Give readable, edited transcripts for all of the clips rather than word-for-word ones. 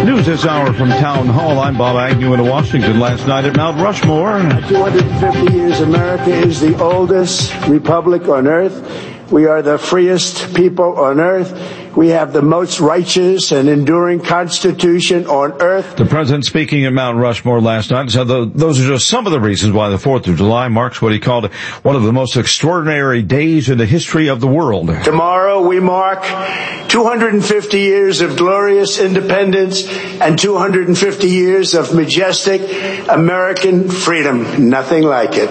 news this hour from Town Hall. I'm Bob Agnew in Washington. Last night at Mount Rushmore. 250 years, America is the oldest republic on earth. We are the freest people on earth. We have the most righteous and enduring Constitution on earth. The president speaking at Mount Rushmore last night said those are just some of the reasons why the 4th of July marks what he called one of the most extraordinary days in the history of the world. Tomorrow we mark 250 years of glorious independence and 250 years of majestic American freedom. Nothing like it.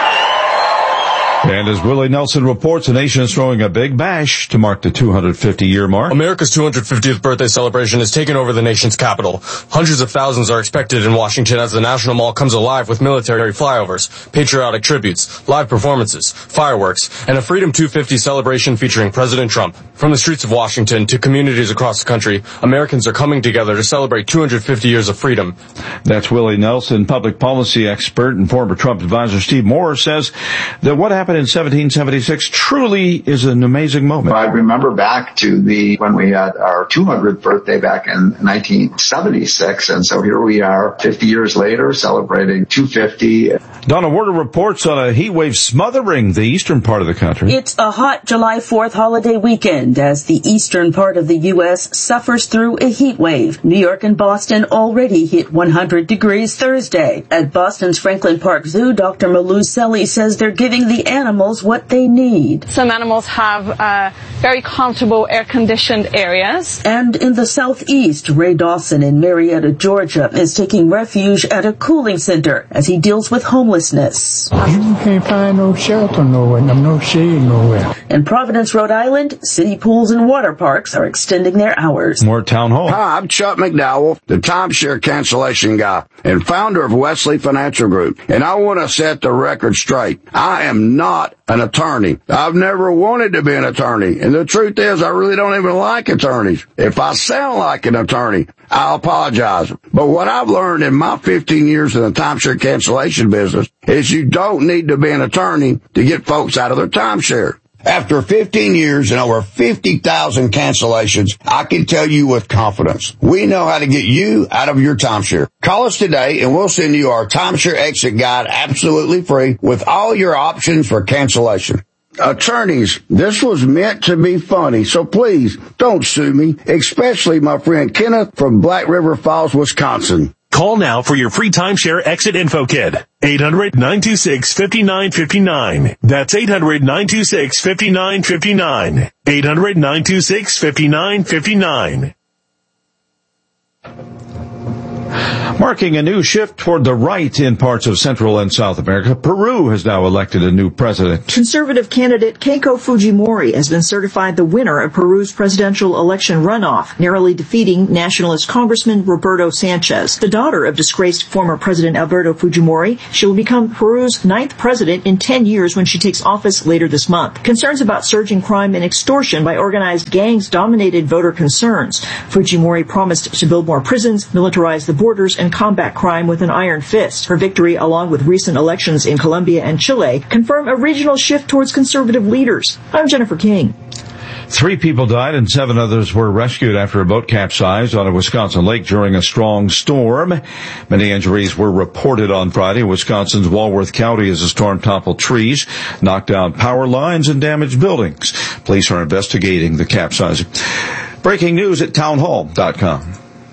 And as Willie Nelson reports, the nation is throwing a big bash to mark the 250-year mark. America's 250th birthday celebration has taken over the nation's capital. Hundreds of thousands are expected in Washington as the National Mall comes alive with military flyovers, patriotic tributes, live performances, fireworks, and a Freedom 250 celebration featuring President Trump. From the streets of Washington to communities across the country, Americans are coming together to celebrate 250 years of freedom. That's Willie Nelson, public policy expert and former Trump advisor Steve Moore says that what happened in 1776 truly is an amazing moment. I remember back to when we had our 200th birthday back in 1976, and so here we are 50 years later celebrating 250. Donna Werder reports on a heat wave smothering the eastern part of the country. It's a hot July 4th holiday weekend as the eastern part of the U.S. suffers through a heat wave. New York and Boston already hit 100 degrees Thursday. At Boston's Franklin Park Zoo, Dr. Malou Selly says they're giving the animals what they need. Some animals have very comfortable air-conditioned areas. And in the southeast, Ray Dawson in Marietta, Georgia, is taking refuge at a cooling center as he deals with homelessness. You can't find no shelter nowhere, no shade nowhere. In Providence, Rhode Island, city pools and water parks are extending their hours. More Town Hall. Hi, I'm Chuck McDowell, the timeshare cancellation guy and founder of Wesley Financial Group. And I want to set the record straight. I am not an attorney. I've never wanted to be an attorney. And the truth is, I really don't even like attorneys. If I sound like an attorney, I apologize. But what I've learned in my 15 years in the timeshare cancellation business is you don't need to be an attorney to get folks out of their timeshare. After 15 years and over 50,000 cancellations, I can tell you with confidence, we know how to get you out of your timeshare. Call us today and we'll send you our timeshare exit guide absolutely free with all your options for cancellation. Attorneys, this was meant to be funny, so please don't sue me, especially my friend Kenneth from Black River Falls, Wisconsin. Call now for your free timeshare exit info kit. 800-926-5959. That's 800-926-5959. 800-926-5959. Marking a new shift toward the right in parts of Central and South America, Peru has now elected a new president. Conservative candidate Keiko Fujimori has been certified the winner of Peru's presidential election runoff, narrowly defeating nationalist Congressman Roberto Sanchez. The daughter of disgraced former President Alberto Fujimori, she will become Peru's 9th president in 10 years when she takes office later this month. Concerns about surging crime and extortion by organized gangs dominated voter concerns. Fujimori promised to build more prisons, militarize the borders, and combat crime with an iron fist. Her victory, along with recent elections in Colombia and Chile, confirm a regional shift towards conservative leaders. I'm Jennifer King. 3 people died and 7 others were rescued after a boat capsized on a Wisconsin lake during a strong storm. Many injuries were reported on Friday. Wisconsin's Walworth County as the storm toppled trees, knocked down power lines, and damaged buildings. Police are investigating the capsizing. Breaking news at townhall.com.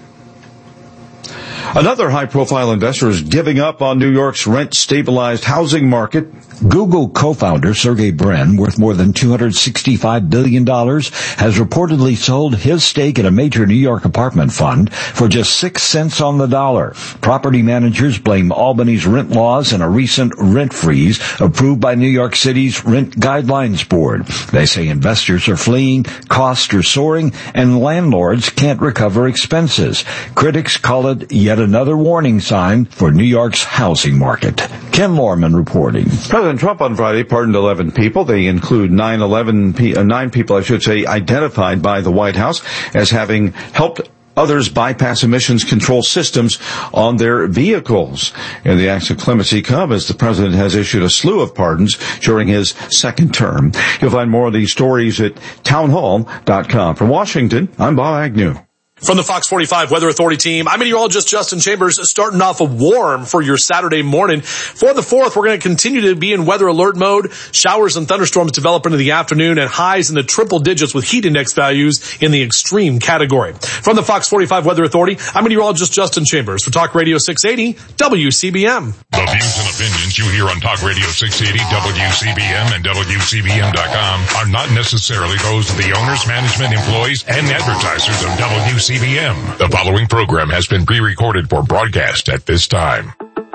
Another high-profile investor is giving up on New York's rent-stabilized housing market. Google co-founder Sergey Brin, worth more than $265 billion, has reportedly sold his stake in a major New York apartment fund for just 6 cents on the dollar. Property managers blame Albany's rent laws and a recent rent freeze approved by New York City's Rent Guidelines Board. They say investors are fleeing, costs are soaring, and landlords can't recover expenses. Critics call it yet another warning sign for New York's housing market. Ken Lorman reporting. President Trump on Friday pardoned 11 people. They include 9 people, identified by the White House as having helped others bypass emissions control systems on their vehicles. And the acts of clemency come as the president has issued a slew of pardons during his second term. You'll find more of these stories at townhall.com. From Washington, I'm Bob Agnew. From the Fox 45 Weather Authority team, I'm meteorologist Justin Chambers, starting off warm for your Saturday morning. For the 4th, we're going to continue to be in weather alert mode. Showers and thunderstorms develop into the afternoon and highs in the triple digits with heat index values in the extreme category. From the Fox 45 Weather Authority, I'm meteorologist Justin Chambers for Talk Radio 680 WCBM. The views and opinions you hear on Talk Radio 680 WCBM and WCBM.com are not necessarily those of the owners, management, employees, and advertisers of WCBM. The following program has been pre-recorded for broadcast at this time.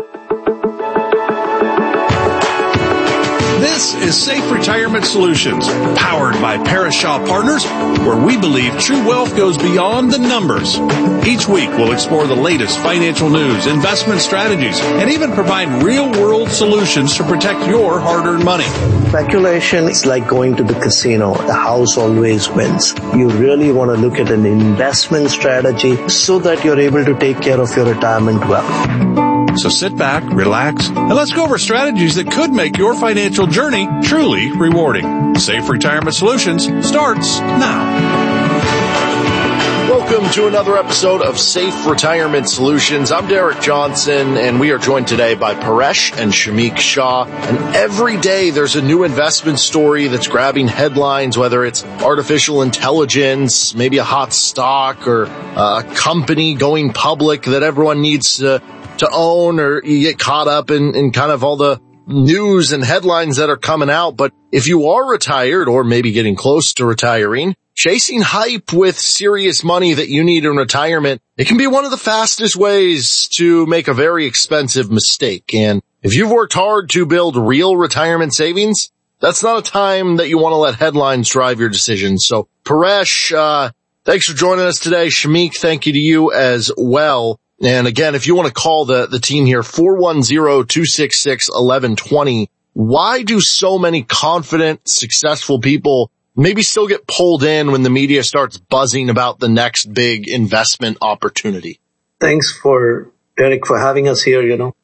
This is Safe Retirement Solutions, powered by Parashaw Partners, where we believe true wealth goes beyond the numbers. Each week, we'll explore the latest financial news, investment strategies, and even provide real-world solutions to protect your hard-earned money. Speculation is like going to the casino. The house always wins. You really want to look at an investment strategy so that you're able to take care of your retirement well. So sit back, relax, and let's go over strategies that could make your financial journey truly rewarding. Safe Retirement Solutions starts now. Welcome to another episode of Safe Retirement Solutions. I'm Derek Johnson, and we are joined today by Paresh and Shamik Shah. And every day there's a new investment story that's grabbing headlines, whether it's artificial intelligence, maybe a hot stock, or a company going public that everyone needs to own, or you get caught up in kind of all the news and headlines that are coming out. But if you are retired or maybe getting close to retiring, chasing hype with serious money that you need in retirement, it can be one of the fastest ways to make a very expensive mistake. And if you've worked hard to build real retirement savings, that's not a time that you want to let headlines drive your decisions. So Paresh, thanks for joining us today. Shamik, thank you to you as well. And again, if you want to call the team here, 410-266-1120. Why do so many confident, successful people maybe still get pulled in when the media starts buzzing about the next big investment opportunity? Thanks for Derek for having us here.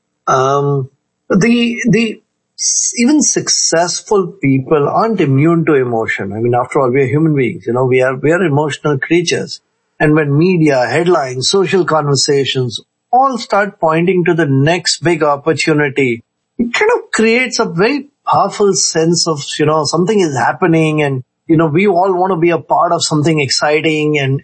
Even successful people aren't immune to emotion. I mean, after all, we are human beings. We are emotional creatures. And when media, headlines, social conversations all start pointing to the next big opportunity, it kind of creates a very powerful sense of, something is happening, and, we all want to be a part of something exciting and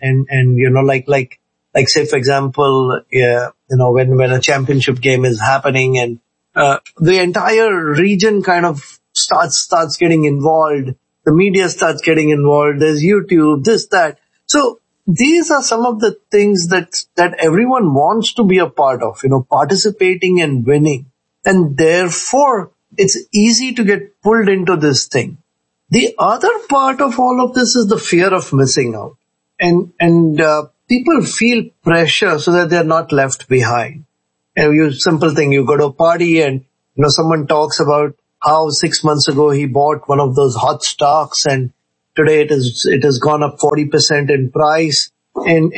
like say, for example, when a championship game is happening and, the entire region kind of starts getting involved. The media starts getting involved. There's YouTube, this, that. So, these are some of the things that everyone wants to be a part of, participating and winning. And therefore, it's easy to get pulled into this thing. The other part of all of this is the fear of missing out. And people feel pressure so that they're not left behind. Simple thing, you go to a party and, someone talks about how 6 months ago he bought one of those hot stocks and today it has gone up 40% in price, and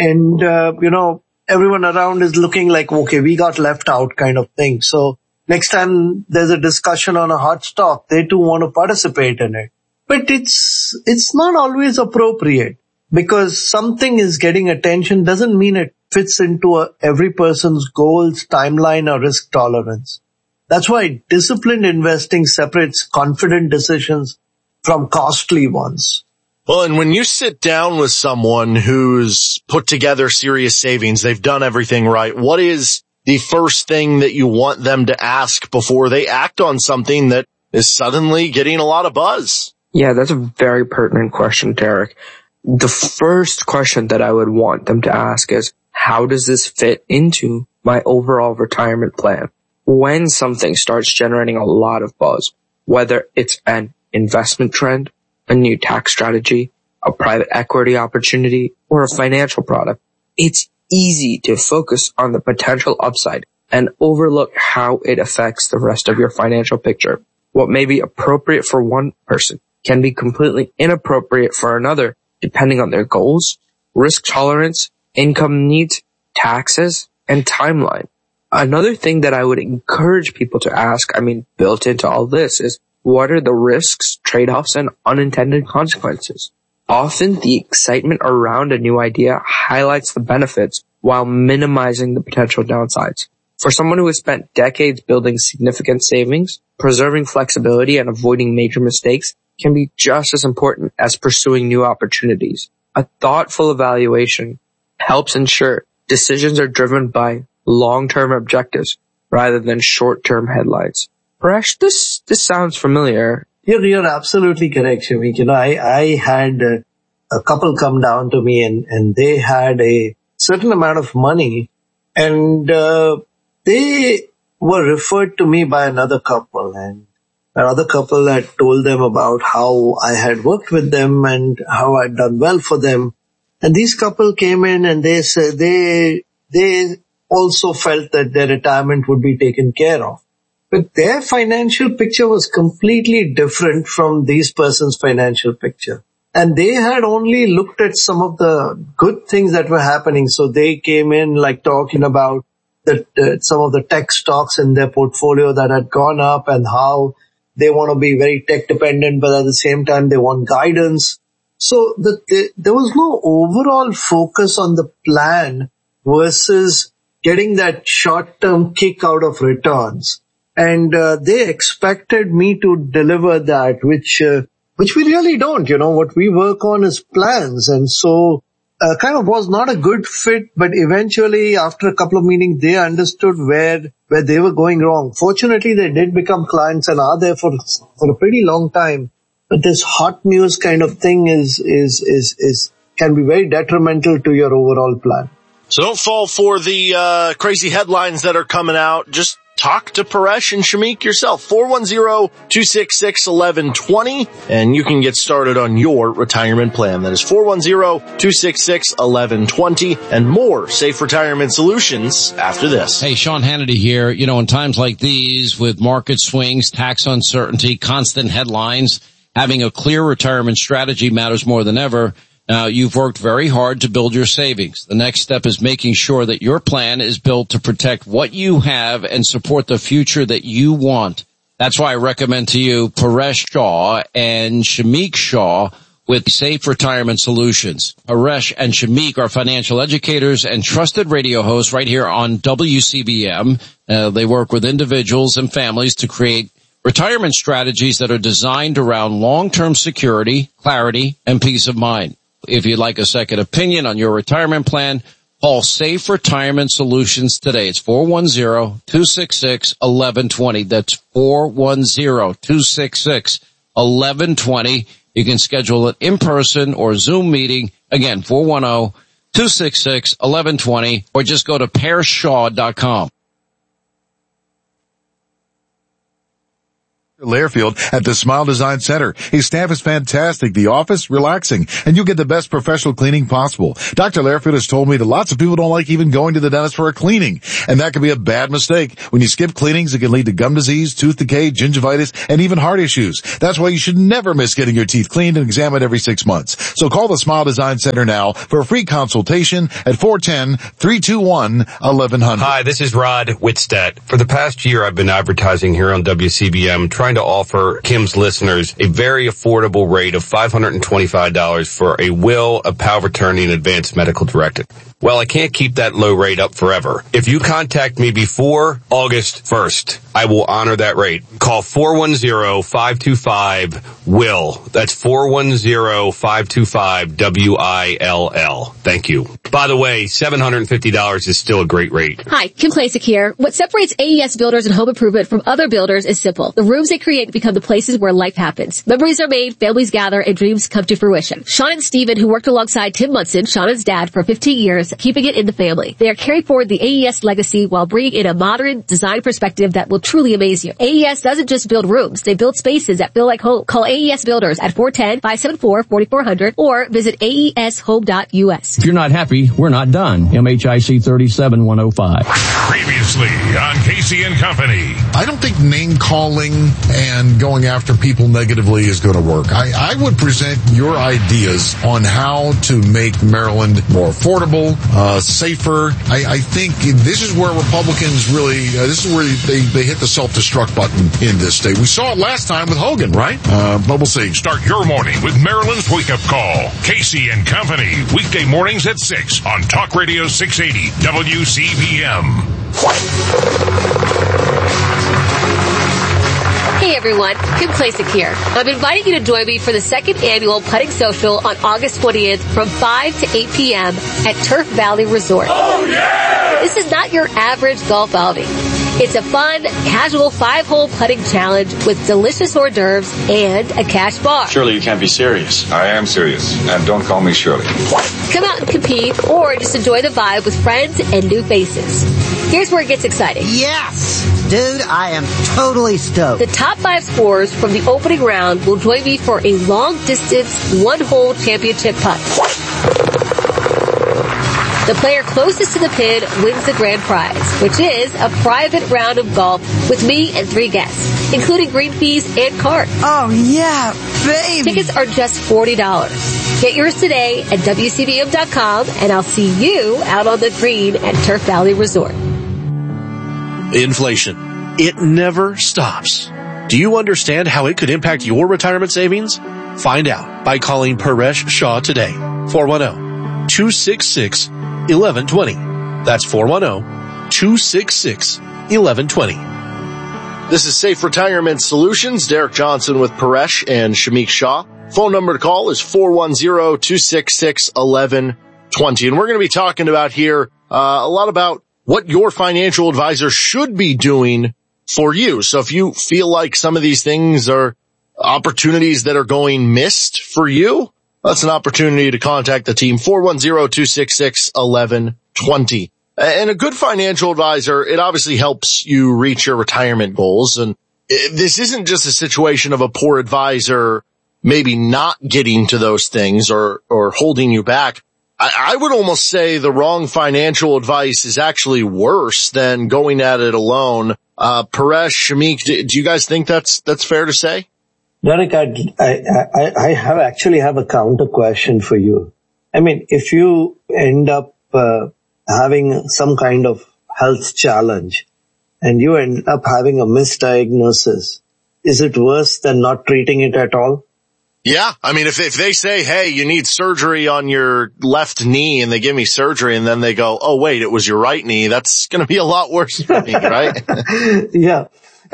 everyone around is looking like, okay, we got left out kind of thing. So next time there's a discussion on a hot stock, they too want to participate in it. But it's not always appropriate, because something is getting attention doesn't mean it fits into every person's goals, timeline, or risk tolerance. That's why disciplined investing separates confident decisions from costly ones. Well, and when you sit down with someone who's put together serious savings, they've done everything right, what is the first thing that you want them to ask before they act on something that is suddenly getting a lot of buzz? Yeah, that's a very pertinent question, Derek. The first question that I would want them to ask is, how does this fit into my overall retirement plan? When something starts generating a lot of buzz, whether it's an investment trend, a new tax strategy, a private equity opportunity, or a financial product, it's easy to focus on the potential upside and overlook how it affects the rest of your financial picture. What may be appropriate for one person can be completely inappropriate for another, depending on their goals, risk tolerance, income needs, taxes, and timeline. Another thing that I would encourage people to ask, built into all this, is what are the risks, trade-offs, and unintended consequences? Often the excitement around a new idea highlights the benefits while minimizing the potential downsides. For someone who has spent decades building significant savings, preserving flexibility and avoiding major mistakes can be just as important as pursuing new opportunities. A thoughtful evaluation helps ensure decisions are driven by long-term objectives rather than short-term headlines. Paresh, this sounds familiar. You're absolutely correct, Shamik. I had a couple come down to me and they had a certain amount of money, and they were referred to me by another couple, and another couple had told them about how I had worked with them and how I'd done well for them. And these couple came in and they said they also felt that their retirement would be taken care of. But their financial picture was completely different from these persons' financial picture. And they had only looked at some of the good things that were happening. So they came in like talking about some of the tech stocks in their portfolio that had gone up and how they want to be very tech dependent, but at the same time they want guidance. So there was no overall focus on the plan versus getting that short-term kick out of returns. And they expected me to deliver that, which we really don't. What we work on is plans. And so kind of was not a good fit, but eventually after a couple of meetings, they understood where they were going wrong. Fortunately, they did become clients and are there for a pretty long time. But this hot news kind of thing can be very detrimental to your overall plan. So don't fall for the crazy headlines that are coming out. Just talk to Paresh and Shamik yourself. 410-266-1120, and you can get started on your retirement plan. That is 410-266-1120, and more Safe Retirement Solutions after this. Hey, Sean Hannity here. In times like these, with market swings, tax uncertainty, constant headlines, having a clear retirement strategy matters more than ever. Now, you've worked very hard to build your savings. The next step is making sure that your plan is built to protect what you have and support the future that you want. That's why I recommend to you Paresh Shah and Shamik Shah with Safe Retirement Solutions. Paresh and Shamik are financial educators and trusted radio hosts right here on WCBM. They work with individuals and families to create retirement strategies that are designed around long-term security, clarity, and peace of mind. If you'd like a second opinion on your retirement plan, call Safe Retirement Solutions today. It's 410-266-1120. That's 410-266-1120. You can schedule it in person or Zoom meeting. Again, 410-266-1120, or just go to pareshshaw.com. Lairfield at the Smile Design Center. His staff is fantastic, the office relaxing, and you get the best professional cleaning possible. Dr. Lairfield has told me that lots of people don't like even going to the dentist for a cleaning, and that can be a bad mistake. When you skip cleanings, it can lead to gum disease, tooth decay, gingivitis, and even heart issues. That's why you should never miss getting your teeth cleaned and examined every 6 months. So call the Smile Design Center now for a free consultation at 410-321-1100. Hi, this is Rod Whitstead. For the past year, I've been advertising here on WCBM, trying to offer Kim's listeners a very affordable rate of $525 for a will, a power of attorney, and advanced medical directive. Well, I can't keep that low rate up forever. If you contact me before August 1st, I will honor that rate. Call 410-525-WILL. That's 410-525-WILL. Thank you. By the way, $750 is still a great rate. Hi, Kim Klasick here. What separates AES Builders and Home Improvement from other builders is simple. The rooms they create become the places where life happens. Memories are made, families gather, and dreams come to fruition. Sean and Steven, who worked alongside Tim Munson, Shauna's dad, for 15 years, keeping it in the family. They are carrying forward the AES legacy while bringing in a modern design perspective that will truly amaze you. AES doesn't just build rooms, they build spaces that feel like home. Call AES Builders at 410-574-4400 or visit aeshome.us. If you're not happy, we're not done. MHIC 37105. Previously on Casey and Company. I don't think name calling and going after people negatively is going to work. I would present your ideas on how to make Maryland more affordable, safer. I think this is where Republicans really, this is where they hit the self-destruct button in this state. We saw it last time with Hogan, right? But we'll see. Start your morning with Maryland's Wake Up Call. Casey and Company, weekday mornings at 6 on Talk Radio 680 WCBM. Hey everyone, Kim Klasick here. I'm inviting you to join me for the second annual Putting Social on August 20th from 5 to 8 p.m. at Turf Valley Resort. Oh yeah! This is not your average golf outing. It's a fun, casual 5-hole putting challenge with delicious hors d'oeuvres and a cash bar. Surely you can't be serious. I am serious, and don't call me Shirley. Come out and compete or just enjoy the vibe with friends and new faces. Here's where it gets exciting. Yes! Dude, I am totally stoked. The top 5 scorers from the opening round will join me for a long-distance, 1-hole championship putt. The player closest to the pin wins the grand prize, which is a private round of golf with me and 3 guests, including green fees and cards. Oh, yeah, baby! Tickets are just $40. Get yours today at WCBM.com, and I'll see you out on the green at Turf Valley Resort. Inflation. It never stops. Do you understand how it could impact your retirement savings? Find out by calling Paresh Shah today. 410-266-1120. That's 410-266-1120. This is Safe Retirement Solutions. Derek Johnson with Paresh and Shamik Shah. Phone number to call is 410-266-1120. And we're going to be talking about here a lot about what your financial advisor should be doing for you. So if you feel like some of these things are opportunities that are going missed for you, that's an opportunity to contact the team, 410-266-1120. And a good financial advisor, it obviously helps you reach your retirement goals. And this isn't just a situation of a poor advisor maybe not getting to those things or holding you back. I would almost say the wrong financial advice is actually worse than going at it alone. Paresh, Shamik, do you guys think that's fair to say? Derek, I have a counter question for you. I mean, if you end up having some kind of health challenge and you end up having a misdiagnosis, is it worse than not treating it at all? Yeah. I mean, if they say, hey, you need surgery on your left knee, and they give me surgery and then they go, oh, wait, it was your right knee, that's going to be a lot worse for me, right? Yeah.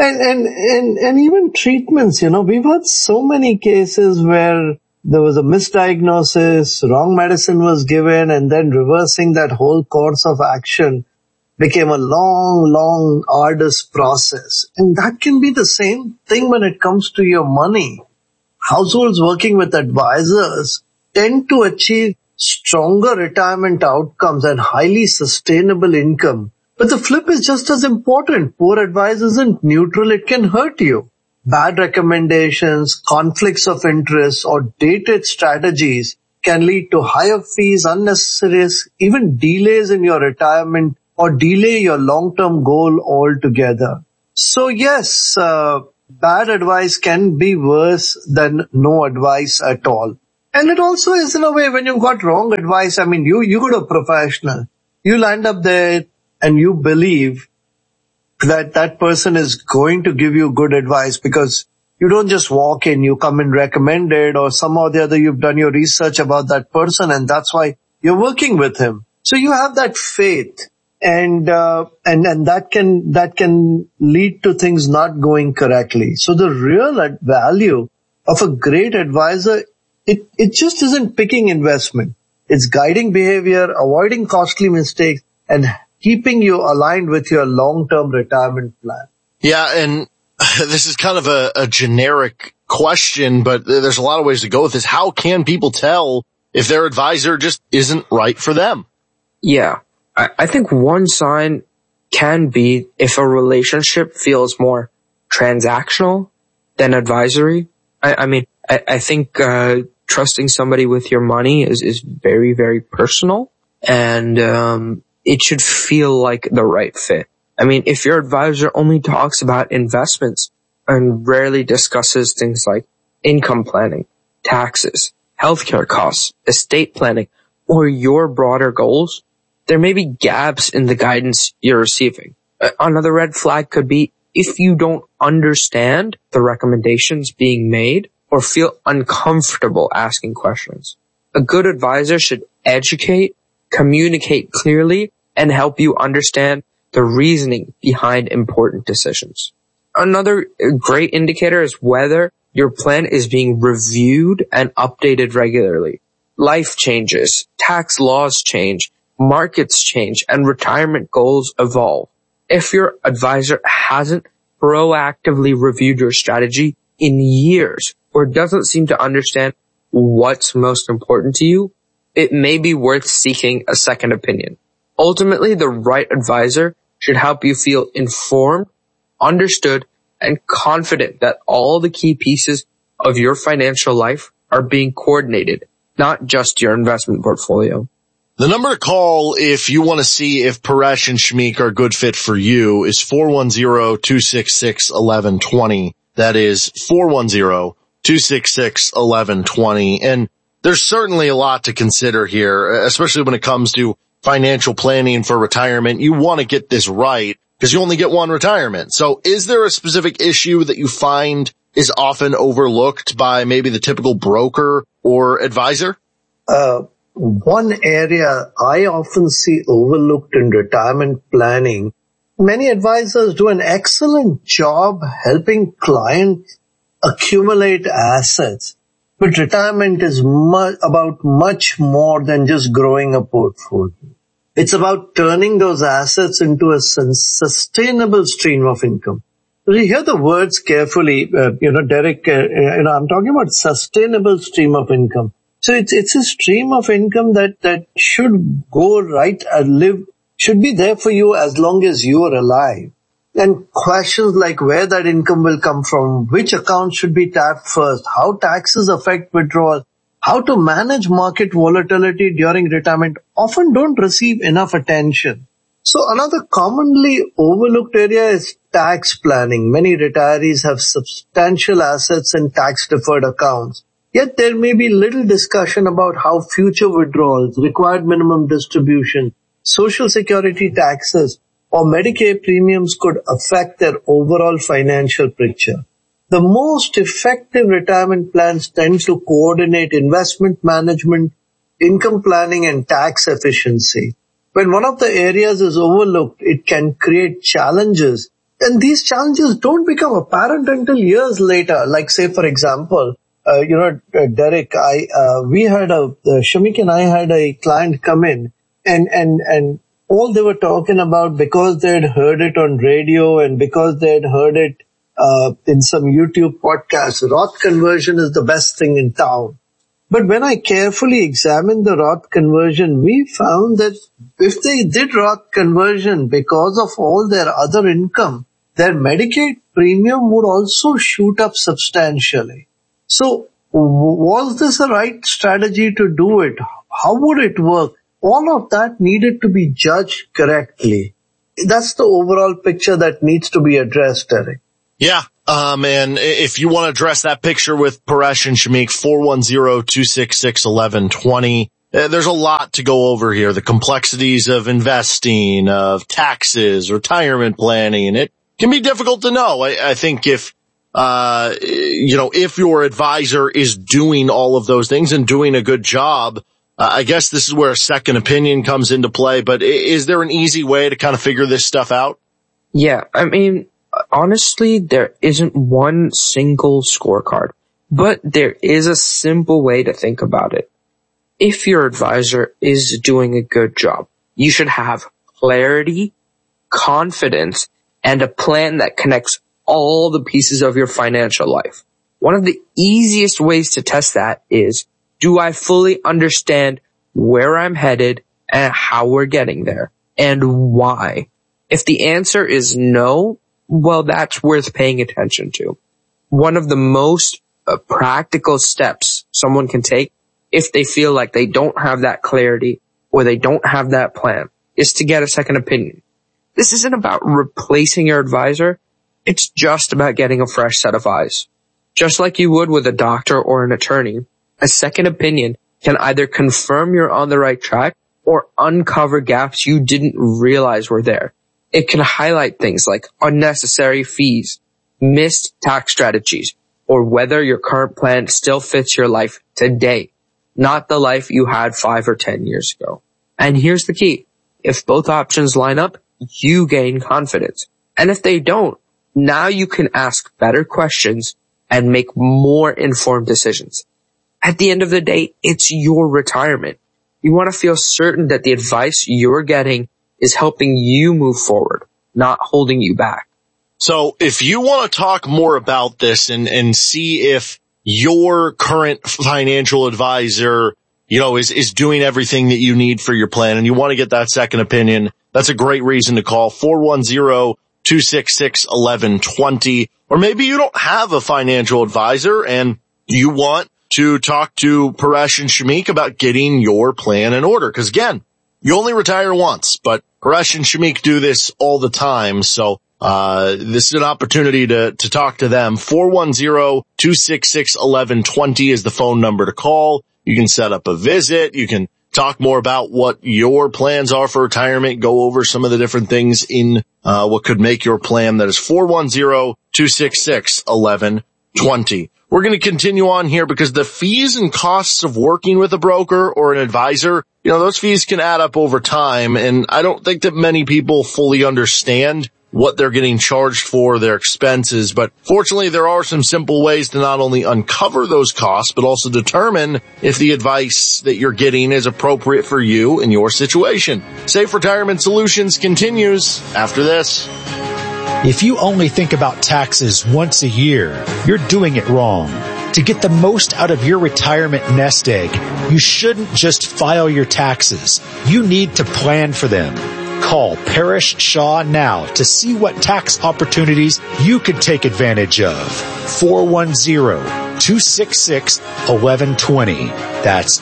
And even treatments, we've had so many cases where there was a misdiagnosis, wrong medicine was given, and then reversing that whole course of action became a long, arduous process. And that can be the same thing when it comes to your money. Households working with advisors tend to achieve stronger retirement outcomes and highly sustainable income. But the flip is just as important. Poor advice isn't neutral. It can hurt you. Bad recommendations, conflicts of interest, or dated strategies can lead to higher fees, unnecessary risk, even delays in your retirement, or delay your long-term goal altogether. So yes, bad advice can be worse than no advice at all. And it also is, in a way, when you got wrong advice, I mean, you go to a professional, you land up there and you believe that that person is going to give you good advice, because you don't just walk in, you come in recommended, or somehow or the other you've done your research about that person and that's why you're working with him. So you have that faith. And that can lead to things not going correctly. So the real value of a great advisor, it just isn't picking investment. It's guiding behavior, avoiding costly mistakes, and keeping you aligned with your long-term retirement plan. Yeah, and this is kind of a generic question, but there's a lot of ways to go with this. How can people tell if their advisor just isn't right for them? Yeah. I think one sign can be if a relationship feels more transactional than advisory. I think trusting somebody with your money is very, very personal, and it should feel like the right fit. I mean, if your advisor only talks about investments and rarely discusses things like income planning, taxes, healthcare costs, estate planning, or your broader goals, there may be gaps in the guidance you're receiving. Another red flag could be if you don't understand the recommendations being made or feel uncomfortable asking questions. A good advisor should educate, communicate clearly, and help you understand the reasoning behind important decisions. Another great indicator is whether your plan is being reviewed and updated regularly. Life changes, tax laws change, markets change, and retirement goals evolve. If your advisor hasn't proactively reviewed your strategy in years or doesn't seem to understand what's most important to you, it may be worth seeking a second opinion. Ultimately, the right advisor should help you feel informed, understood, and confident that all the key pieces of your financial life are being coordinated, not just your investment portfolio. The number to call if you want to see if Paresh and Shmeek are a good fit for you is 410-266-1120. That is 410-266-1120. And there's certainly a lot to consider here, especially when it comes to financial planning for retirement. You want to get this right because you only get one retirement. So is there a specific issue that you find is often overlooked by maybe the typical broker or advisor? One area I often see overlooked in retirement planning, many advisors do an excellent job helping clients accumulate assets. But retirement is about much more than just growing a portfolio. It's about turning those assets into a sustainable stream of income. You hear the words carefully, Derek, I'm talking about sustainable stream of income. So it's a stream of income that should go right and should be there for you as long as you are alive. And questions like where that income will come from, which account should be tapped first, how taxes affect withdrawal, how to manage market volatility during retirement often don't receive enough attention. So another commonly overlooked area is tax planning. Many retirees have substantial assets in tax-deferred accounts. Yet there may be little discussion about how future withdrawals, required minimum distribution, Social Security taxes, or Medicare premiums could affect their overall financial picture. The most effective retirement plans tend to coordinate investment management, income planning, and tax efficiency. When one of the areas is overlooked, it can create challenges, and these challenges don't become apparent until years later. Like, say, for example, Derek, Shmeek and I had a client come in, and all they were talking about, because they had heard it on radio and because they had heard it in some YouTube podcast, Roth conversion is the best thing in town. But when I carefully examined the Roth conversion, we found that if they did Roth conversion because of all their other income, their Medicaid premium would also shoot up substantially. So was this a right strategy to do it? How would it work? All of that needed to be judged correctly. That's the overall picture that needs to be addressed, Derek. Yeah. And if you want to address that picture with Paresh and Shmeek, 410-266-1120. There's a lot to go over here. The complexities of investing, of taxes, retirement planning. It can be difficult to know. I think if your advisor is doing all of those things and doing a good job, I guess this is where a second opinion comes into play. But is there an easy way to kind of figure this stuff out? Yeah, I mean, honestly, there isn't one single scorecard, but there is a simple way to think about it. If your advisor is doing a good job, you should have clarity, confidence, and a plan that connects all the pieces of your financial life. One of the easiest ways to test that is, do I fully understand where I'm headed and how we're getting there and why? If the answer is no, well, that's worth paying attention to. One of the most practical steps someone can take if they feel like they don't have that clarity or they don't have that plan is to get a second opinion. This isn't about replacing your advisor. It's just about getting a fresh set of eyes. Just like you would with a doctor or an attorney, a second opinion can either confirm you're on the right track or uncover gaps you didn't realize were there. It can highlight things like unnecessary fees, missed tax strategies, or whether your current plan still fits your life today, not the life you had 5 or 10 years ago. And here's the key. If both options line up, you gain confidence. And if they don't, now you can ask better questions and make more informed decisions. At the end of the day, it's your retirement. You want to feel certain that the advice you're getting is helping you move forward, not holding you back. So if you want to talk more about this and see if your current financial advisor, is doing everything that you need for your plan and you want to get that second opinion, that's a great reason to call 410-266-1120. Or maybe you don't have a financial advisor and you want to talk to Paresh and Shamik about getting your plan in order. Because again, you only retire once, but Paresh and Shamik do this all the time. So this is an opportunity to talk to them. 410-266-1120 is the phone number to call. You can set up a visit. You can talk more about what your plans are for retirement, go over some of the different things in what could make your plan. That is 410-266-1120. We're going to continue on here because the fees and costs of working with a broker or an advisor, those fees can add up over time. And I don't think that many people fully understand what they're getting charged for, their expenses. But fortunately, there are some simple ways to not only uncover those costs, but also determine if the advice that you're getting is appropriate for you and your situation. Safe Retirement Solutions continues after this. If you only think about taxes once a year, you're doing it wrong. To get the most out of your retirement nest egg, you shouldn't just file your taxes. You need to plan for them. Call Paresh Shah now to see what tax opportunities you could take advantage of. 410-266-1120. That's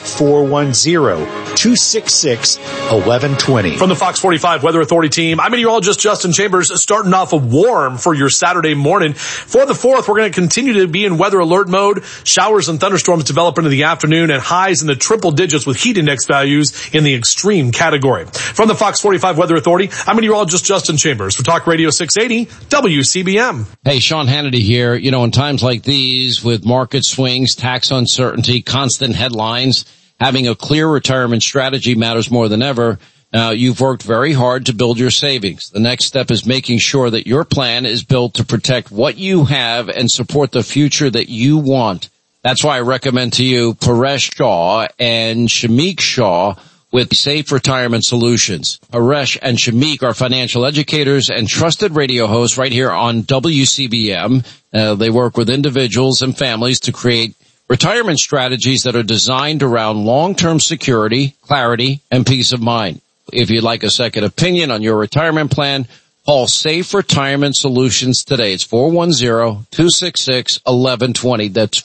410-266-1120. From the Fox 45 Weather Authority team, I'm meteorologist Justin Chambers, starting off warm for your Saturday morning. For the 4th, we're going to continue to be in weather alert mode. Showers and thunderstorms develop into the afternoon and highs in the triple digits with heat index values in the extreme category. From the Fox 45 Weather Authority, I'm meteorologist Justin Chambers for Talk Radio 680 WCBM. Hey, Sean Hannity here. In times like these with market swings, tax uncertainty, constant headlines, having a clear retirement strategy matters more than ever. Now, you've worked very hard to build your savings. The next step is making sure that your plan is built to protect what you have and support the future that you want. That's why I recommend to you Paresh Shah and Shamik Shah with Safe Retirement Solutions. Paresh and Shamik are financial educators and trusted radio hosts right here on WCBM. They work with individuals and families to create retirement strategies that are designed around long-term security, clarity, and peace of mind. If you'd like a second opinion on your retirement plan, call Safe Retirement Solutions today. It's 410-266-1120. That's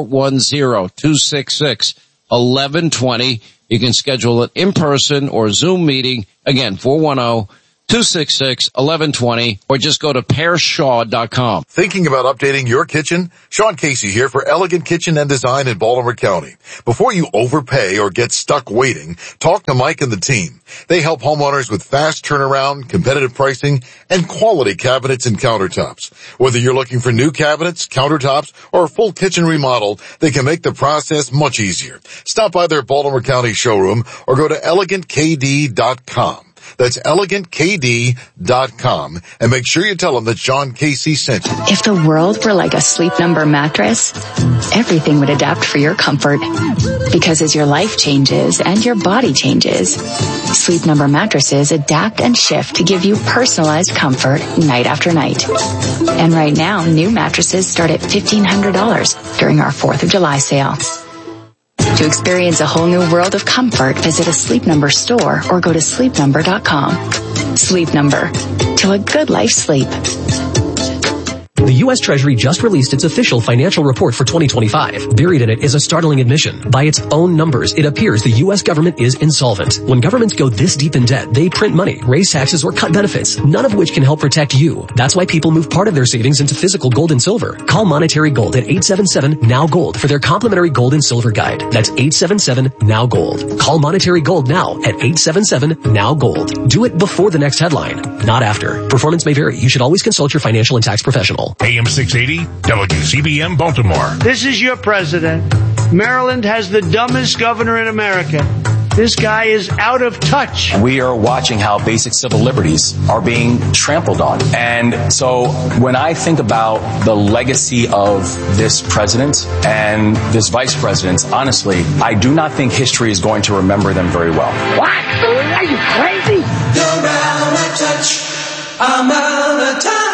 410-266-1120. You can schedule it in person or Zoom meeting. Again, 410-266-1120, or just go to pareshshaw.com. Thinking about updating your kitchen? Sean Casey here for Elegant Kitchen and Design in Baltimore County. Before you overpay or get stuck waiting, talk to Mike and the team. They help homeowners with fast turnaround, competitive pricing, and quality cabinets and countertops. Whether you're looking for new cabinets, countertops, or a full kitchen remodel, they can make the process much easier. Stop by their Baltimore County showroom or go to elegantkd.com. That's elegantkd.com, and make sure you tell them that Sean Casey sent you. If the world were like a Sleep Number mattress, everything would adapt for your comfort. Because as your life changes and your body changes, Sleep Number mattresses adapt and shift to give you personalized comfort night after night. And right now, new mattresses start at $1,500 during our 4th of July sale. To experience a whole new world of comfort, visit a Sleep Number store or go to sleepnumber.com. Sleep Number. To a good life sleep. The U.S. Treasury just released its official financial report for 2025. Buried in it is a startling admission. By its own numbers, it appears the U.S. government is insolvent. When governments go this deep in debt, they print money, raise taxes, or cut benefits, none of which can help protect you. That's why people move part of their savings into physical gold and silver. Call Monetary Gold at 877-NOW-GOLD for their complimentary gold and silver guide. That's 877-NOW-GOLD. Call Monetary Gold now at 877-NOW-GOLD. Do it before the next headline, not after. Performance may vary. You should always consult your financial and tax professional. AM 680, WCBM Baltimore. This is your president. Maryland has the dumbest governor in America. This guy is out of touch. We are watching how basic civil liberties are being trampled on. And so when I think about the legacy of this president and this vice president, honestly, I do not think history is going to remember them very well. What? Are you crazy? You're out of touch. I'm out of touch.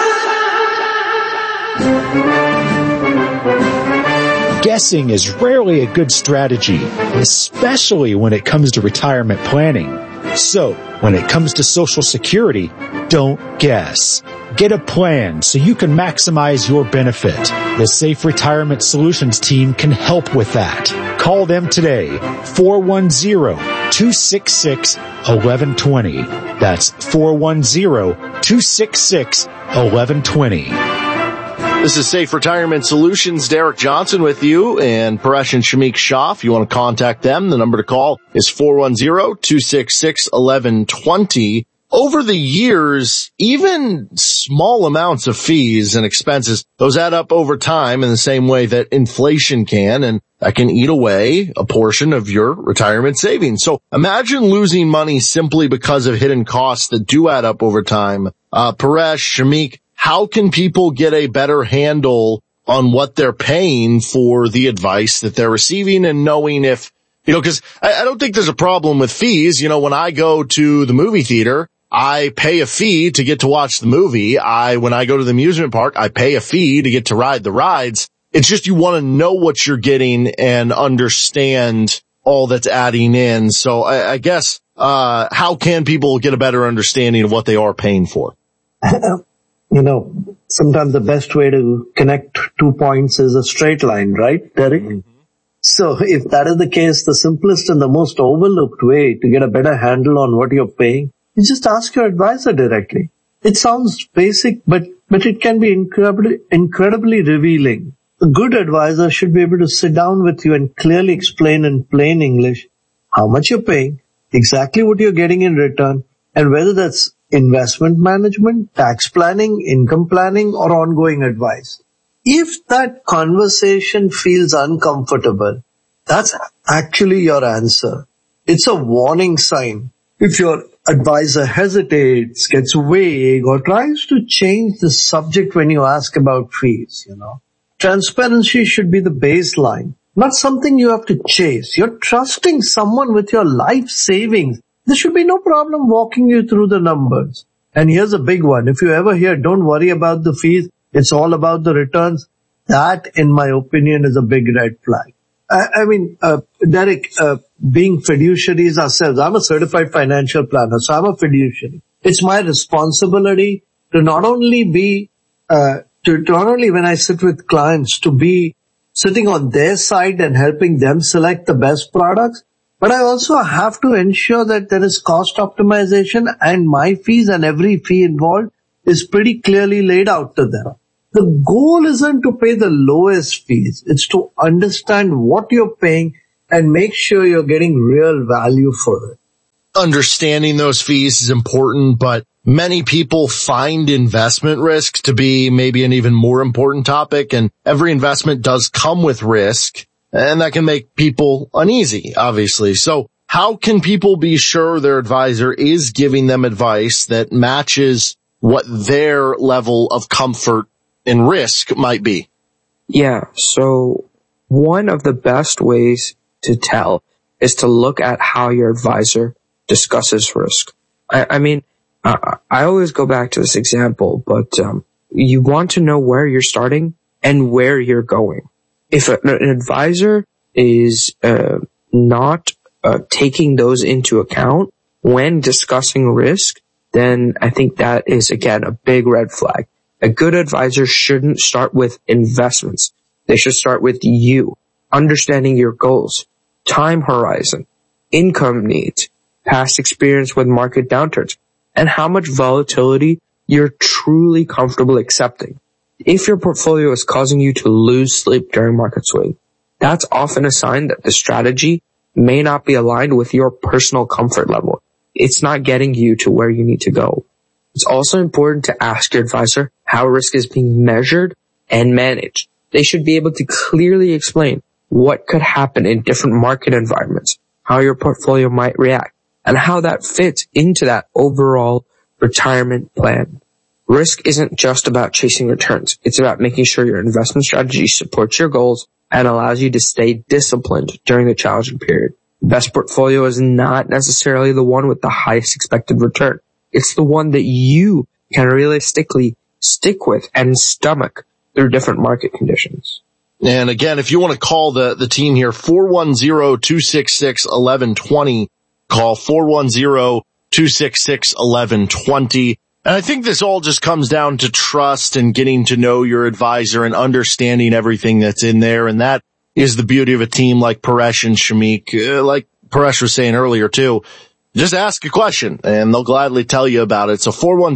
Guessing is rarely a good strategy, especially when it comes to retirement planning. So, when it comes to Social Security, don't guess. Get a plan so you can maximize your benefit. The Safe Retirement Solutions team can help with that. Call them today, 410-266-1120. That's 410-266-1120. This is Safe Retirement Solutions. Derek Johnson with you and Paresh and Shamik Shah. If you want to contact them, the number to call is 410-266-1120. Over the years, even small amounts of fees and expenses, those add up over time in the same way that inflation can, and that can eat away a portion of your retirement savings. So imagine losing money simply because of hidden costs that do add up over time. Paresh, Shamik, how can people get a better handle on what they're paying for the advice that they're receiving and knowing if, because I don't think there's a problem with fees. When I go to the movie theater, I pay a fee to get to watch the movie. When I go to the amusement park, I pay a fee to get to ride the rides. It's just you want to know what you're getting and understand all that's adding in. So I guess, how can people get a better understanding of what they are paying for? Sometimes the best way to connect 2 points is a straight line, right, Derek? Mm-hmm. So if that is the case, the simplest and the most overlooked way to get a better handle on what you're paying is just ask your advisor directly. It sounds basic, but it can be incredibly revealing. A good advisor should be able to sit down with you and clearly explain in plain English how much you're paying, exactly what you're getting in return, and whether that's investment management, tax planning, income planning, or ongoing advice. If that conversation feels uncomfortable, that's actually your answer. It's a warning sign. If your advisor hesitates, gets vague, or tries to change the subject when you ask about fees, transparency should be the baseline, not something you have to chase. You're trusting someone with your life savings. There should be no problem walking you through the numbers. And here's a big one. If you ever hear, don't worry about the fees, it's all about the returns, that, in my opinion, is a big red flag. Derek, being fiduciaries ourselves, I'm a certified financial planner, so I'm a fiduciary. It's my responsibility to not only when I sit with clients, to be sitting on their side and helping them select the best products, but I also have to ensure that there is cost optimization and my fees and every fee involved is pretty clearly laid out to them. The goal isn't to pay the lowest fees. It's to understand what you're paying and make sure you're getting real value for it. Understanding those fees is important, but many people find investment risk to be maybe an even more important topic, and every investment does come with risk. And that can make people uneasy, obviously. So how can people be sure their advisor is giving them advice that matches what their level of comfort and risk might be? Yeah, so one of the best ways to tell is to look at how your advisor discusses risk. I always go back to this example, but you want to know where you're starting and where you're going. If an advisor is not taking those into account when discussing risk, then I think that is, again, a big red flag. A good advisor shouldn't start with investments. They should start with you, understanding your goals, time horizon, income needs, past experience with market downturns, and how much volatility you're truly comfortable accepting. If your portfolio is causing you to lose sleep during market swing, that's often a sign that the strategy may not be aligned with your personal comfort level. It's not getting you to where you need to go. It's also important to ask your advisor how risk is being measured and managed. They should be able to clearly explain what could happen in different market environments, how your portfolio might react, and how that fits into that overall retirement plan. Risk isn't just about chasing returns. It's about making sure your investment strategy supports your goals and allows you to stay disciplined during the challenging period. The best portfolio is not necessarily the one with the highest expected return. It's the one that you can realistically stick with and stomach through different market conditions. And again, if you want to call the team here, 410-266-1120, call 410-266-1120. And I think this all just comes down to trust and getting to know your advisor and understanding everything that's in there. And that is the beauty of a team like Paresh and Shamik. Like Paresh was saying earlier too, just ask a question and they'll gladly tell you about it. So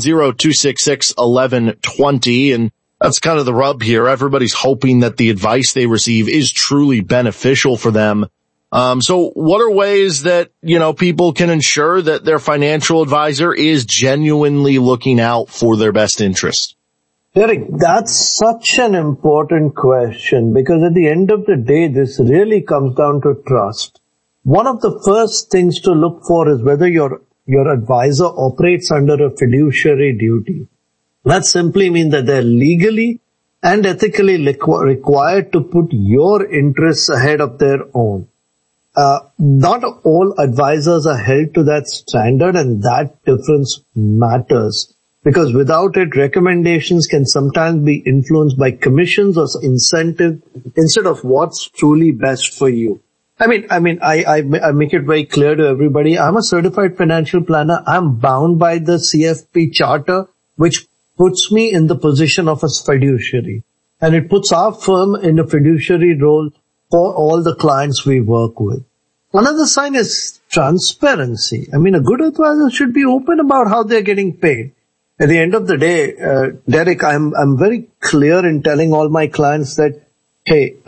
410-266-1120. And that's kind of the rub here. Everybody's hoping that the advice they receive is truly beneficial for them. So what are ways that, people can ensure that their financial advisor is genuinely looking out for their best interest? Derek, that's such an important question because at the end of the day, this really comes down to trust. One of the first things to look for is whether your advisor operates under a fiduciary duty. That simply means that they're legally and ethically required to put your interests ahead of their own. Not all advisors are held to that standard, and that difference matters because without it, recommendations can sometimes be influenced by commissions or incentive instead of what's truly best for you. I make it very clear to everybody. I'm a certified financial planner. I'm bound by the CFP charter, which puts me in the position of a fiduciary, and it puts our firm in a fiduciary role for all the clients we work with. Another sign is transparency. A good advisor should be open about how they're getting paid. At the end of the day, Derek, I'm very clear in telling all my clients that, hey,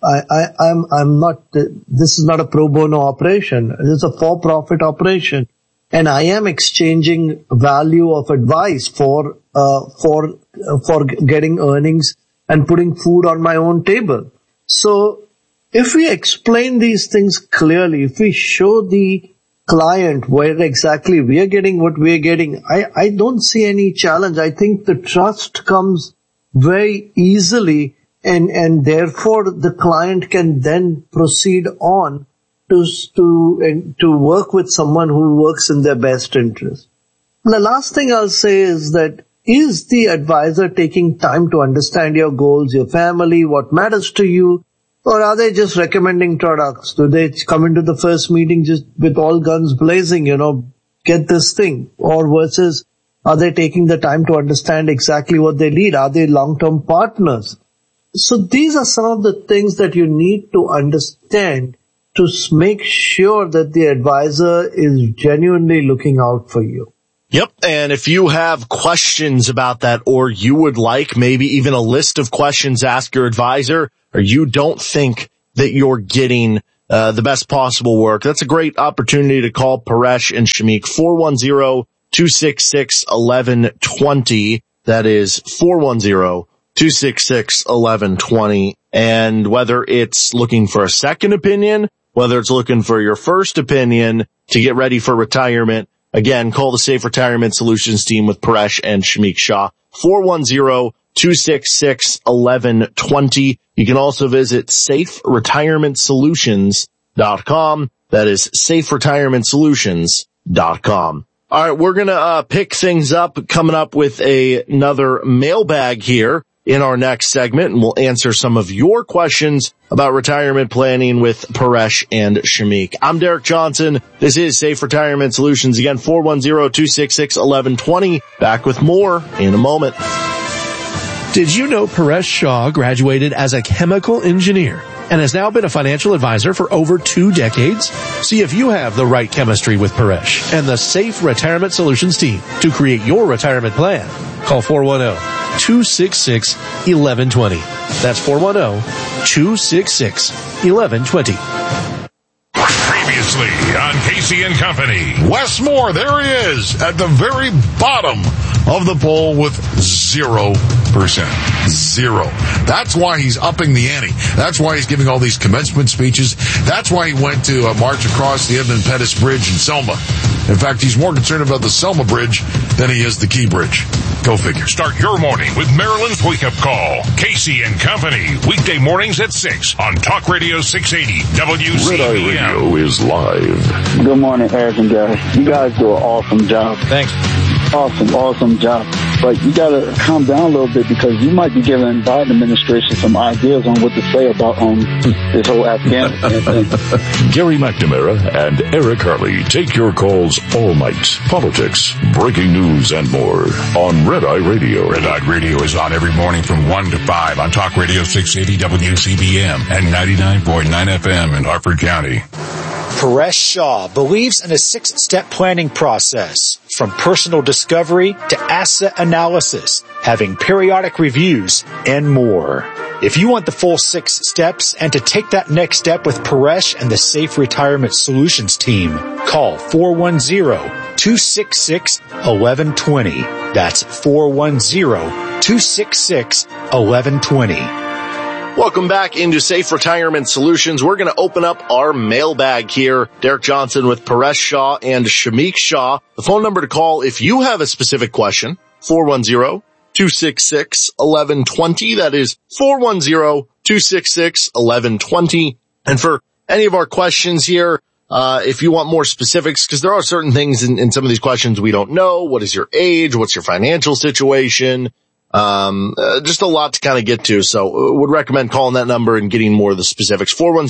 I'm not, this is not a pro bono operation. This is a for-profit operation. And I am exchanging value of advice for getting earnings and putting food on my own table. So if we explain these things clearly, if we show the client where exactly we are getting what we are getting, I don't see any challenge. I think the trust comes very easily and therefore the client can then proceed on to work with someone who works in their best interest. The last thing I'll say is that is the advisor taking time to understand your goals, your family, what matters to you? Or are they just recommending products? Do they come into the first meeting just with all guns blazing, get this thing? Or versus, are they taking the time to understand exactly what they need? Are they long-term partners? So these are some of the things that you need to understand to make sure that the advisor is genuinely looking out for you. Yep. And if you have questions about that, or you would like maybe even a list of questions to ask your advisor, or you don't think that you're getting the best possible work, that's a great opportunity to call Paresh and Shamik. 410-266-1120. That is 410-266-1120. And whether it's looking for a second opinion, whether it's looking for your first opinion to get ready for retirement, again, call the Safe Retirement Solutions team with Paresh and Shamik Shah. 410-266-1120. You can also visit saferetirementsolutions.com. That is saferetirementsolutions.com. All right, we're going to pick things up, coming up with another mailbag here in our next segment, and we'll answer some of your questions about retirement planning with Paresh and Shamik. I'm Derek Johnson. This is Safe Retirement Solutions. Again, 410-266-1120. Back with more in a moment. Did you know Paresh Shah graduated as a chemical engineer and has now been a financial advisor for over 2 decades? See if you have the right chemistry with Paresh and the Safe Retirement Solutions team to create your retirement plan. Call 410-266-1120. That's 410-266-1120. Previously on Casey and Company. Wes Moore, there he is at the very bottom of the poll with 0%. Zero. That's why he's upping the ante. That's why he's giving all these commencement speeches. That's why he went to march across the Edmund Pettus Bridge in Selma. In fact, he's more concerned about the Selma Bridge than he is the Key Bridge. Go figure. Start your morning with Maryland's Wake Up Call. Casey and Company. Weekday mornings at 6 on Talk Radio 680 WCBM. Red Eye Radio is live. Good morning, Eric and Gary. You guys do an awesome job. Thanks. Awesome job. But you got to calm down a little bit because you might be giving Biden administration some ideas on what to say about this whole Afghanistan thing. Gary McNamara and Eric Harley take your calls all night. Politics, breaking news, and more on Red Eye Radio. Red Eye Radio is on every morning from 1 to 5 on Talk Radio 680 WCBM and 99.9 FM in Harford County. Paresh Shah believes in a 6-step planning process, from personal discovery to asset analysis, having periodic reviews, and more. If you want the full 6 steps and to take that next step with Paresh and the Safe Retirement Solutions team, call 410-266-1120. That's 410-266-1120. Welcome back into Safe Retirement Solutions. We're going to open up our mailbag here. Derek Johnson with Paresh Shah and Shamik Shah. The phone number to call if you have a specific question, 410-266-1120. That is 410-266-1120. And for any of our questions here, if you want more specifics, because there are certain things in some of these questions we don't know. What is your age? What's your financial situation? Just a lot to kind of get to. So would recommend calling that number and getting more of the specifics.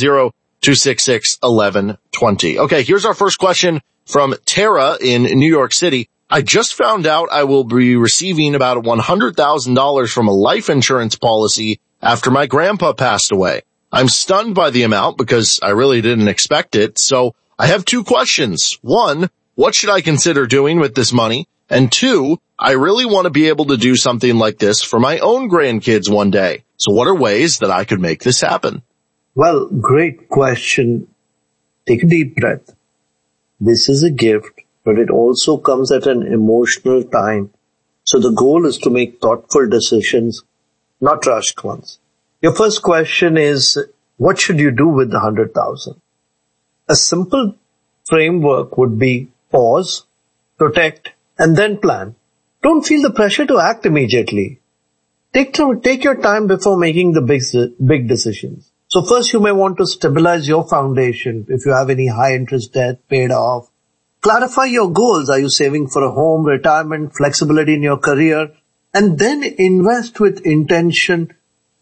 410-266-1120. Okay, here's our first question from Tara in New York City. I just found out I will be receiving about $100,000 from a life insurance policy after my grandpa passed away. I'm stunned by the amount because I really didn't expect it. So I have 2 questions. 1, what should I consider doing with this money? And 2, I really want to be able to do something like this for my own grandkids one day. So what are ways that I could make this happen? Well, great question. Take a deep breath. This is a gift, but it also comes at an emotional time. So the goal is to make thoughtful decisions, not rushed ones. Your first question is, what should you do with the 100,000? A simple framework would be pause, protect, and then plan. Don't feel the pressure to act immediately. Take your time before making the big decisions. So first you may want to stabilize your foundation. If you have any high interest debt paid off, clarify your goals. Are you saving for a home, retirement, flexibility in your career? And then invest with intention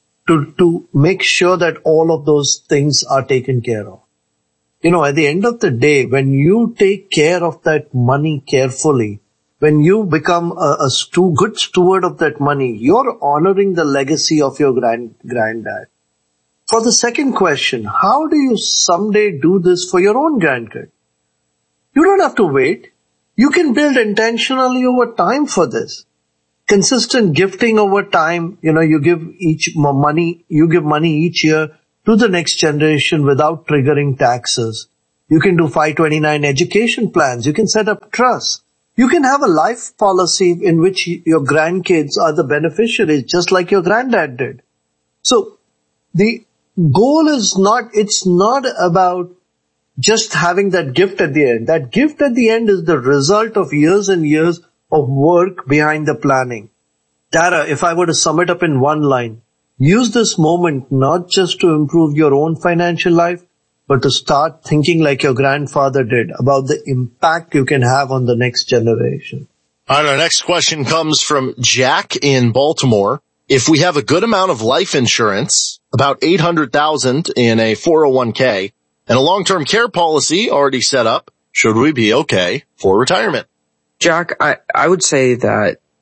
to make sure that all of those things are taken care of. You know, at the end of the day, when you take care of that money carefully, when you become a good steward of that money, you're honoring the legacy of your granddad. For the second question, how do you someday do this for your own grandkid? You don't have to wait. You can build intentionally over time for this. Consistent gifting over time, you give money each year to the next generation without triggering taxes. You can do 529 education plans. You can set up trusts. You can have a life policy in which your grandkids are the beneficiaries, just like your granddad did. So the goal is it's not about just having that gift at the end. That gift at the end is the result of years and years of work behind the planning. Tara, if I were to sum it up in one line, use this moment not just to improve your own financial life, but to start thinking like your grandfather did about the impact you can have on the next generation. All right, our next question comes from Jack in Baltimore. If we have a good amount of life insurance, about $800,000 in a 401k, and a long-term care policy already set up, should we be okay for retirement? Jack, I would say that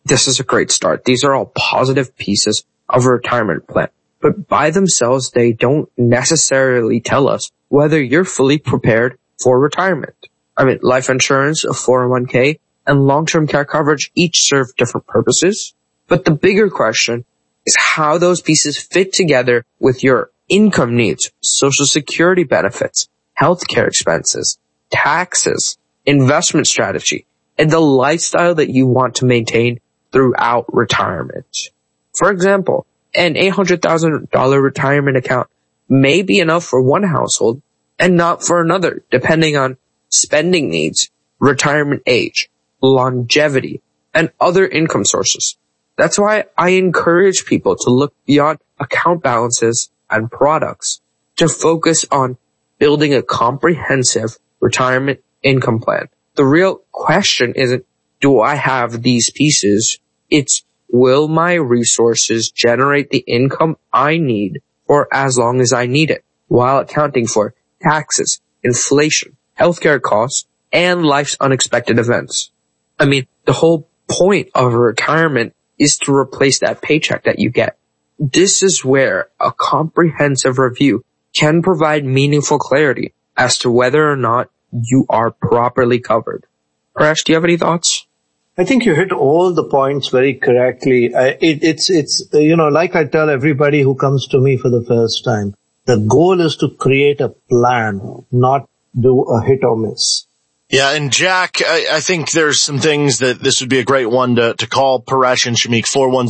this is a great start. These are all positive pieces of a retirement plan. But by themselves, they don't necessarily tell us whether you're fully prepared for retirement. I mean, life insurance, a 401k, and long-term care coverage each serve different purposes. But the bigger question is how those pieces fit together with your income needs, social security benefits, healthcare expenses, taxes, investment strategy, and the lifestyle that you want to maintain throughout retirement. For example, an $800,000 retirement account may be enough for one household and not for another, depending on spending needs, retirement age, longevity, and other income sources. That's why I encourage people to look beyond account balances and products to focus on building a comprehensive retirement income plan. The real question isn't, do I have these pieces? It's, will my resources generate the income I need for as long as I need it, while accounting for taxes, inflation, healthcare costs, and life's unexpected events? I mean, the whole point of retirement is to replace that paycheck that you get. This is where a comprehensive review can provide meaningful clarity as to whether or not you are properly covered. Paresh, do you have any thoughts? I think you hit all the points very correctly. It's like I tell everybody who comes to me for the first time, the goal is to create a plan, not do a hit or miss. Yeah, and Jack, I think there's some things that this would be a great one to call Paresh and Shamik,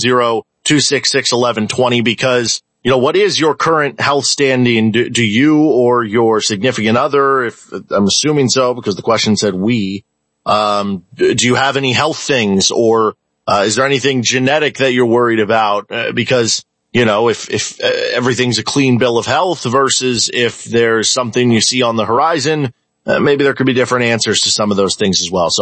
410-266-1120, because, what is your current health standing? Do you or your significant other, if I'm assuming so, because the question said we, do you have any health things, or is there anything genetic that you're worried about? Because, if everything's a clean bill of health versus if there's something you see on the horizon, maybe there could be different answers to some of those things as well. So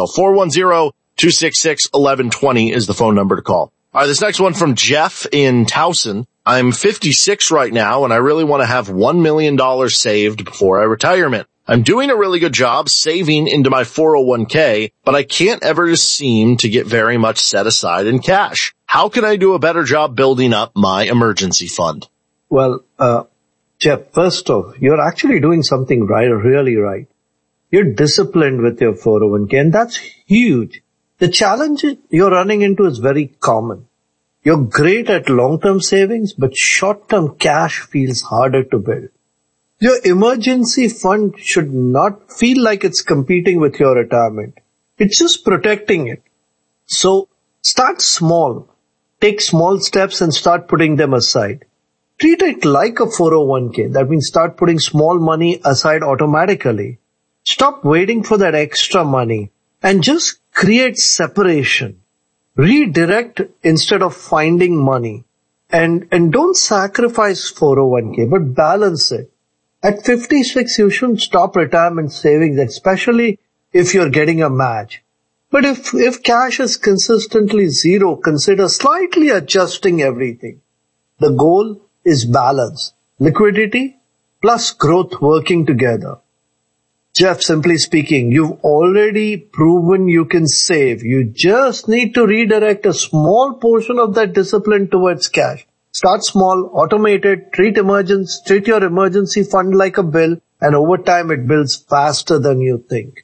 410-266-1120 is the phone number to call. All right, this next one from Jeff in Towson. I'm 56 right now, and I really want to have $1 million saved before I retirement. I'm doing a really good job saving into my 401k, but I can't ever seem to get very much set aside in cash. How can I do a better job building up my emergency fund? Well, Jeff, first off, you're actually doing something really right. You're disciplined with your 401k, and that's huge. The challenge you're running into is very common. You're great at long-term savings, but short-term cash feels harder to build. Your emergency fund should not feel like it's competing with your retirement. It's just protecting it. So start small. Take small steps and start putting them aside. Treat it like a 401k. That means start putting small money aside automatically. Stop waiting for that extra money and just create separation. Redirect instead of finding money. And don't sacrifice 401k, but balance it. At 56, you shouldn't stop retirement savings, especially if you're getting a match. But if cash is consistently zero, consider slightly adjusting everything. The goal is balance, liquidity plus growth working together. Jeff, simply speaking, you've already proven you can save. You just need to redirect a small portion of that discipline towards cash. Start small, automate it, treat your emergency fund like a bill, and over time it builds faster than you think.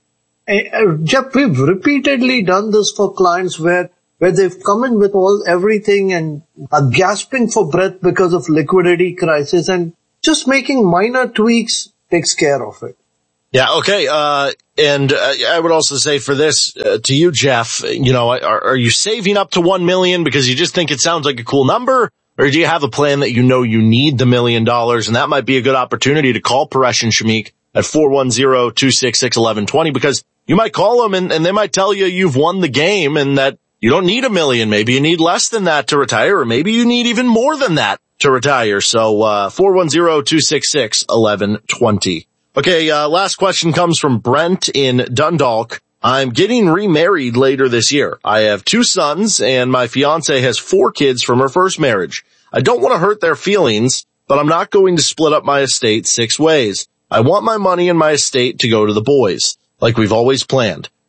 Jeff, we've repeatedly done this for clients where they've come in with everything and are gasping for breath because of liquidity crisis, and just making minor tweaks takes care of it. Yeah, okay. And I would also say for this, to you, Jeff, are you saving up to $1 million because you just think it sounds like a cool number? Or do you have a plan that you need the $1 million? And that might be a good opportunity to call Paresh and Shamik at 410-266-1120, because you might call them and they might tell you you've won the game and that you don't need $1 million. Maybe you need less than that to retire, or maybe you need even more than that to retire. So, 410-266-1120. Okay, last question comes from Brent in Dundalk. I'm getting remarried later this year. I have 2 sons and my fiance has 4 kids from her first marriage. I don't want to hurt their feelings, but I'm not going to split up my estate 6 ways. I want my money and my estate to go to the boys, like we've always planned.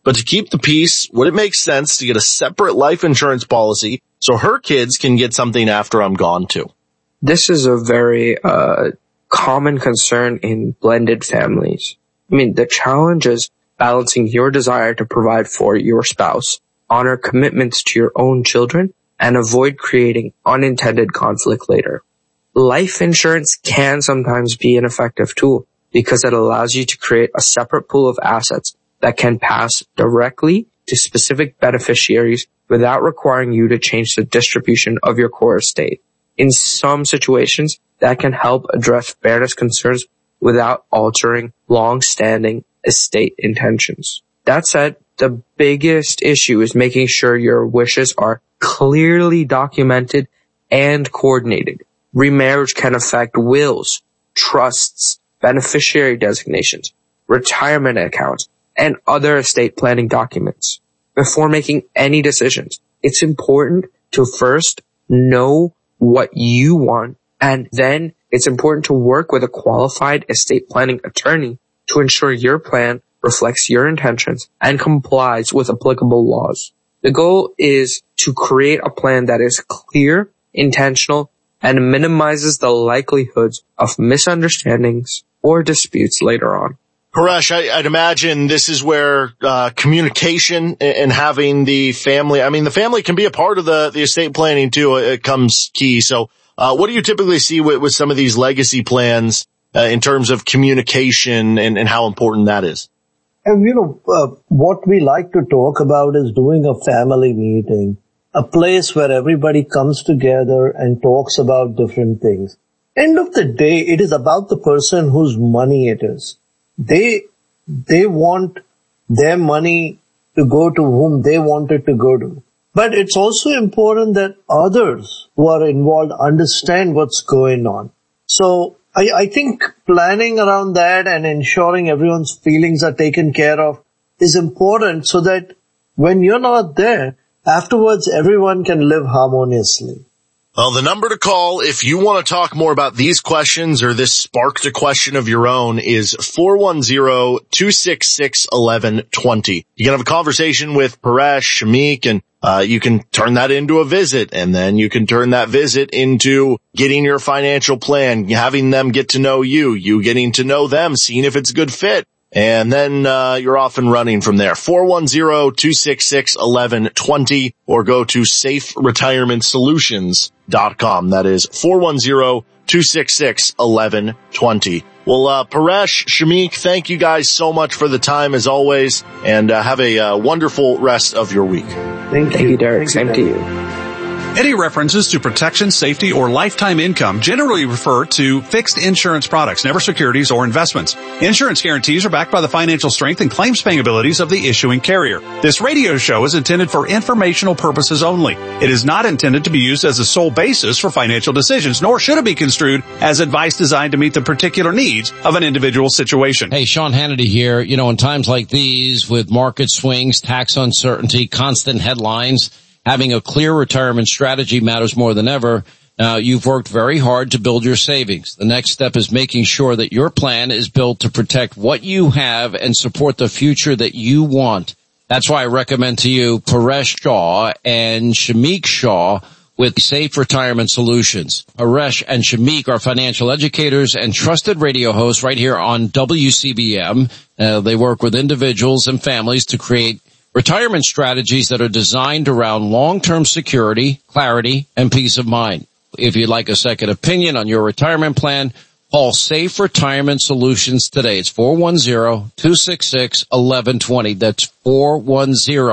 but to keep the peace, would it make sense to get a separate life insurance policy so her kids can get something after I'm gone too? This is a very common concern in blended families. I mean, the challenge is balancing your desire to provide for your spouse, honor commitments to your own children, and avoid creating unintended conflict later. Life insurance can sometimes be an effective tool because it allows you to create a separate pool of assets that can pass directly to specific beneficiaries without requiring you to change the distribution of your core estate. In some situations, that can help address fairness concerns without altering long-standing estate intentions. That said, the biggest issue is making sure your wishes are clearly documented and coordinated. Remarriage can affect wills, trusts, beneficiary designations, retirement accounts, and other estate planning documents. Before making any decisions, it's important to first know what you want, and then it's important to work with a qualified estate planning attorney to ensure your plan reflects your intentions and complies with applicable laws. The goal is to create a plan that is clear, intentional, and minimizes the likelihoods of misunderstandings or disputes later on. Paresh, I'd imagine this is where communication and having the family, I mean, the family can be a part of the estate planning too. It comes key. So what do you typically see with some of these legacy plans in terms of communication and how important that is? And what we like to talk about is doing a family meeting, a place where everybody comes together and talks about different things. End of the day, it is about the person whose money it is. They want their money to go to whom they want it to go to. But it's also important that others who are involved understand what's going on. So I think planning around that and ensuring everyone's feelings are taken care of is important so that when you're not there, afterwards everyone can live harmoniously. Well, the number to call if you want to talk more about these questions or this sparked a question of your own is 410-266-1120. You can have a conversation with Paresh, Shamik, and you can turn that into a visit, and then you can turn that visit into getting your financial plan, having them get to know you getting to know them, seeing if it's a good fit. And then you're off and running from there. 410-266-1120 or go to saferetirementsolutions.com. That is 410-266-1120. Well, Paresh, Shamik, thank you guys so much for the time as always, and have a wonderful rest of your week. Thank you, Derek. Same to you. Any references to protection, safety, or lifetime income generally refer to fixed insurance products, never securities or investments. Insurance guarantees are backed by the financial strength and claims paying abilities of the issuing carrier. This radio show is intended for informational purposes only. It is not intended to be used as a sole basis for financial decisions, nor should it be construed as advice designed to meet the particular needs of an individual situation. Hey, Sean Hannity here. You know, in times like these, with market swings, tax uncertainty, constant headlines, having a clear retirement strategy matters more than ever. Now, you've worked very hard to build your savings. The next step is making sure that your plan is built to protect what you have and support the future that you want. That's why I recommend to you Paresh Shah and Shamik Shah with Safe Retirement Solutions. Paresh and Shamik are financial educators and trusted radio hosts right here on WCBM. They work with individuals and families to create retirement strategies that are designed around long-term security, clarity, and peace of mind. If you'd like a second opinion on your retirement plan, call Safe Retirement Solutions today. It's 410-266-1120. That's 410